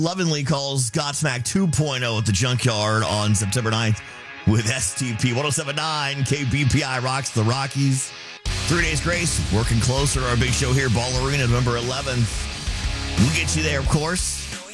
lovingly calls Godsmack 2.0 at the Junkyard on September 9th with STP 1079. KBPI rocks the Rockies. 3 Days Grace, working closer. Our big show here, Ball Arena, November 11th. We'll get you there, of course.